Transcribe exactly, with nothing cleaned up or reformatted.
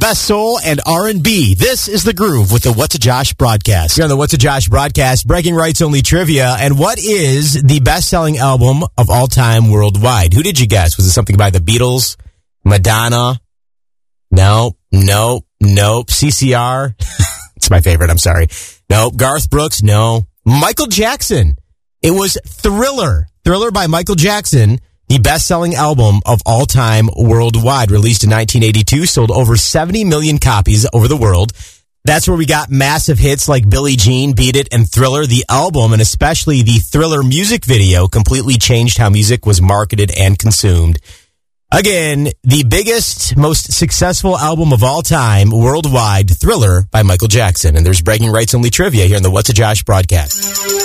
best soul and R and B. This is The Groove with the What's a Josh broadcast. Here on the What's a Josh broadcast, bragging rights only trivia. And what is the best-selling album of all time worldwide? Who did you guess? Was it something by the Beatles? Madonna? No, no, nope. C C R? It's my favorite, I'm sorry. Nope. Garth Brooks? No. Michael Jackson. It was Thriller. Thriller by Michael Jackson. The best-selling album of all time worldwide, released in nineteen eighty-two, sold over seventy million copies over the world. That's where we got massive hits like Billie Jean, Beat It, and Thriller. The album, and especially the Thriller music video, completely changed how music was marketed and consumed. Again, the biggest, most successful album of all time worldwide, Thriller by Michael Jackson. And there's bragging rights only trivia here on the What's a Josh broadcast.